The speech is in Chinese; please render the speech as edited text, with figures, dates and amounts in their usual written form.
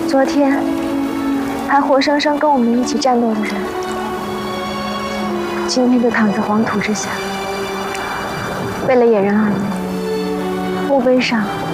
昨天还活生生跟我们一起战斗的人，今天就躺在黄土之下，为了野人而死。墓碑上